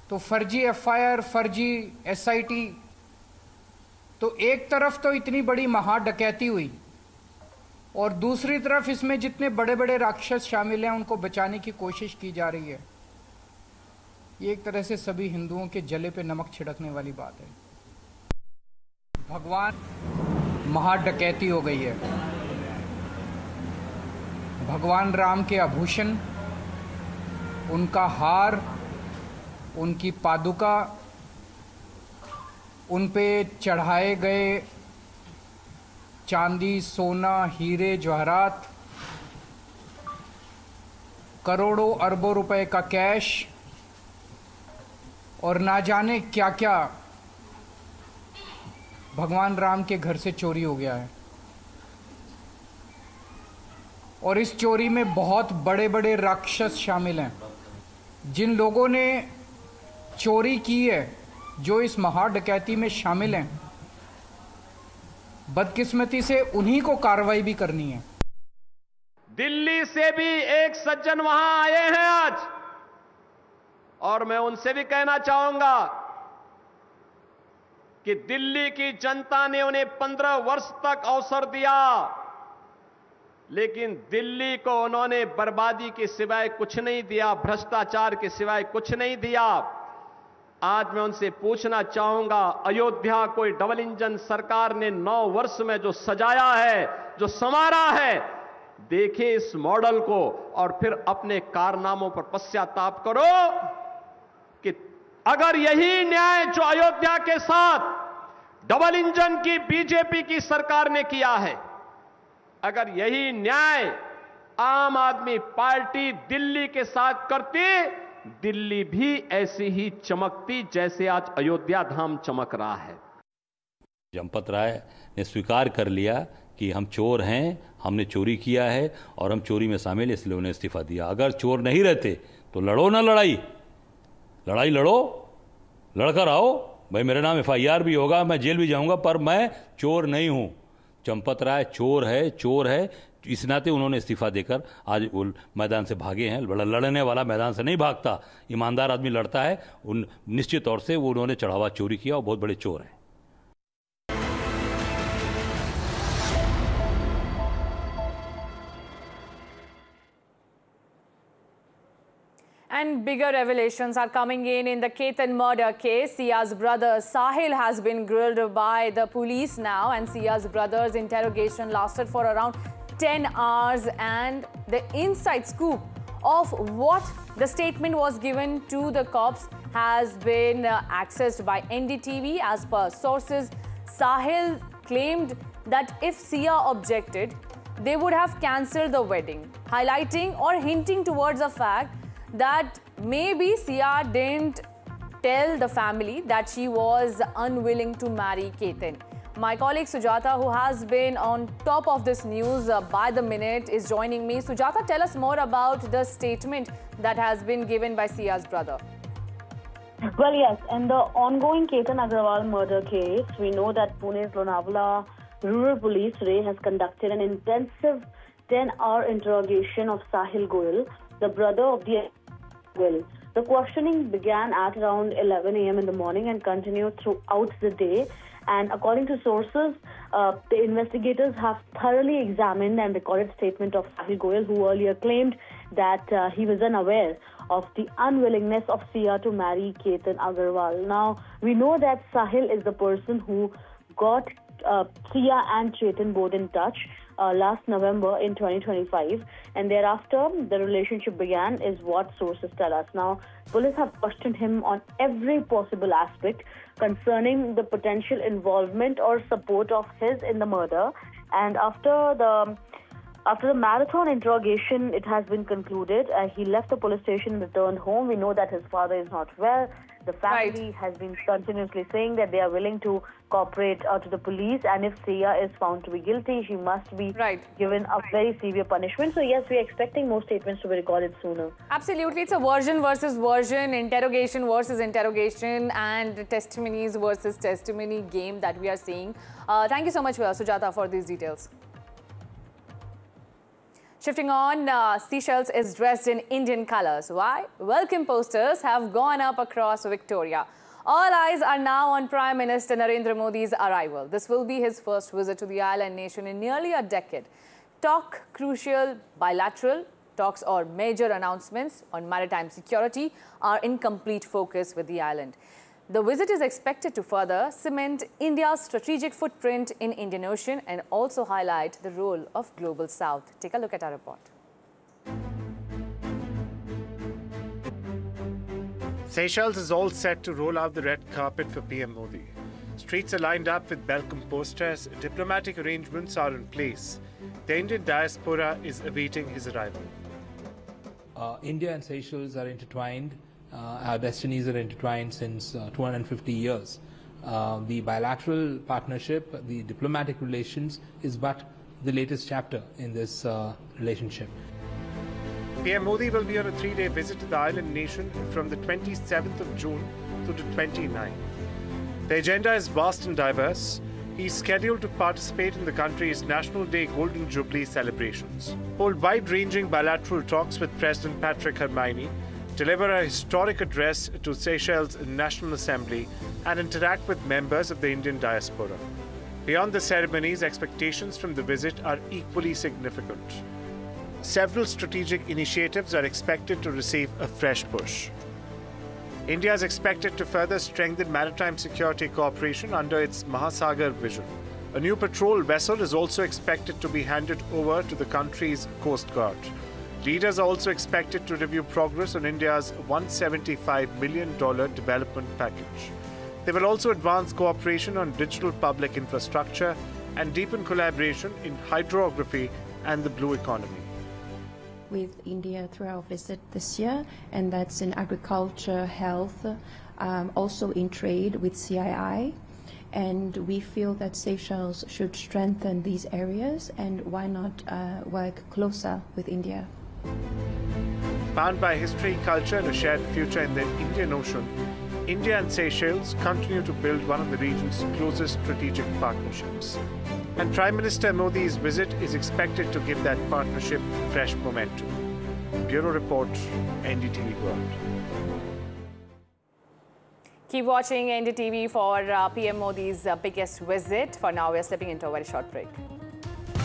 तो फर्जी एफआईआर, फर्जी एसआईटी। तो एक तरफ तो इतनी बड़ी महा डकैती हुई और दूसरी तरफ इसमें जितने बड़े बड़े राक्षस शामिल हैं उनको बचाने की कोशिश की जा रही है। ये एक तरह से सभी हिंदुओं के जले पे नमक छिड़कने वाली बात है। भगवान महा डकैती हो गई है। भगवान राम के आभूषण, उनका हार, उनकी पादुका, उन पे चढ़ाए गए चांदी, सोना, हीरे, जवाहरात, करोड़ों अरबों रुपए का कैश और ना जाने क्या क्या भगवान राम के घर से चोरी हो गया है। और इस चोरी में बहुत बड़े बड़े राक्षस शामिल हैं। जिन लोगों ने चोरी की है, जो इस महा डकैती में शामिल हैं, बदकिस्मती से उन्हीं को कार्रवाई भी करनी है। दिल्ली से भी एक सज्जन वहां आए हैं आज, और मैं उनसे भी कहना चाहूंगा कि दिल्ली की जनता ने उन्हें 15 वर्ष तक अवसर दिया, लेकिन दिल्ली को उन्होंने बर्बादी के सिवाय कुछ नहीं दिया, भ्रष्टाचार के सिवाय कुछ नहीं दिया। आज मैं उनसे पूछना चाहूंगा, अयोध्या कोई डबल इंजन सरकार ने 9 वर्ष में जो सजाया है, जो संवारा है, देखिए इस मॉडल को और फिर अपने कारनामों पर पश्चाताप करो कि अगर यही न्याय जो अयोध्या के साथ डबल इंजन की बीजेपी की सरकार ने किया है, अगर यही न्याय आम आदमी पार्टी दिल्ली के साथ करती, दिल्ली भी ऐसी ही चमकती जैसे आज अयोध्या धाम चमक रहा है। चंपत राय ने स्वीकार कर लिया कि हम चोर हैं, हमने चोरी किया है और हम चोरी में शामिल, इसलिए उन्हें इस्तीफा दिया। अगर चोर नहीं रहते तो लड़ो ना लड़ाई, लड़ाई लड़ो, लड़कर आओ भाई, मेरा नाम एफआईआर भी होगा, मैं जेल भी जाऊंगा, पर मैं चोर नहीं हूं। चंपत राय चोर है, चोर है, इस नाते उन्होंने इस्तीफा देकर आज वो मैदान से भागे हैं। लड़ने वाला मैदान से नहीं भागता, ईमानदार आदमी लड़ता है। उन निश्चित तौर से वो उन्होंने चढ़ावा चोरी किया और बहुत बड़े चोर हैं। And bigger revelations are coming in the Ketan murder case. Sia's brother Sahil has been grilled by the police now, and Sia's brother's interrogation lasted for around 10 hours, and the inside scoop of what the statement was given to the cops has been accessed by NDTV. As per sources, Sahil claimed that if Sia objected, they would have cancelled the wedding, highlighting or hinting towards the fact that maybe Sia didn't tell the family that she was unwilling to marry Ketan. My colleague Sujata, who has been on top of this news by the minute, is joining me. Sujata, tell us more about the statement that has been given by Sia's brother. Well, yes, in the ongoing Ketan Agarwal murder case, we know that Pune's Lonavala Rural Police today has conducted an intensive 10-hour interrogation of Sahil Goyal, the brother of the Goyal. The questioning began at around 11 a.m. in the morning and continued throughout the day. And according to sources, the investigators have thoroughly examined and recorded statement of Sahil Goyal, who earlier claimed that he was unaware of the unwillingness of Sia to marry Ketan Agarwal. Now, we know that Sahil is the person who got Sia and Chetan both in touch last November in 2025, and thereafter the relationship began, is what sources tell us. Now, police have questioned him on every possible aspect concerning the potential involvement or support of his in the murder, and after the marathon interrogation, it has been concluded. He left the police station and returned home. We know that his father is not well. The family has been continuously saying that they are willing to cooperate to the police, and if Sia is found to be guilty, she must be given a very severe punishment. So yes, we are expecting more statements to be recorded sooner. Absolutely, it's a version versus version, interrogation versus interrogation, and testimonies versus testimony game that we are seeing. Thank you so much, Sujata, for these details. Shifting on, Seychelles is dressed in Indian colors. Why? Welcome posters have gone up across Victoria. All eyes are now on Prime Minister Narendra Modi's arrival. This will be his first visit to the island nation in nearly a decade. Talk crucial bilateral talks or major announcements on maritime security are in complete focus with the island. The visit is expected to further cement India's strategic footprint in Indian Ocean and also highlight the role of Global South. Take a look at our report. Seychelles is all set to roll out the red carpet for PM Modi. Streets are lined up with welcome posters, diplomatic arrangements are in place. The Indian diaspora is awaiting his arrival. India and Seychelles are intertwined. Our destinies are intertwined since 250 years. The bilateral partnership, the diplomatic relations is but the latest chapter in this relationship. PM Modi will be on a 3-day visit to the island nation from the 27th of June to the 29th. The agenda is vast and diverse. He is scheduled to participate in the country's National Day Golden Jubilee celebrations, hold wide-ranging bilateral talks with President Patrick Hermione, deliver a historic address to Seychelles National Assembly, and interact with members of the Indian diaspora. Beyond the ceremonies, expectations from the visit are equally significant. Several strategic initiatives are expected to receive a fresh push. India is expected to further strengthen maritime security cooperation under its Mahasagar vision. A new patrol vessel is also expected to be handed over to the country's Coast Guard. Leaders are also expected to review progress on India's $175 million development package. They will also advance cooperation on digital public infrastructure and deepen collaboration in hydrography and the blue economy. With India through our visit this year, and that's in agriculture, health, also in trade with CII. And we feel that Seychelles should strengthen these areas, and why not work closer with India. Bound by history, culture, and a shared future in the Indian Ocean, India and Seychelles continue to build one of the region's closest strategic partnerships. And Prime Minister Modi's visit is expected to give that partnership fresh momentum. Bureau Report, NDTV World. Keep watching NDTV for PM Modi's biggest visit. For now, we are slipping into a very short break.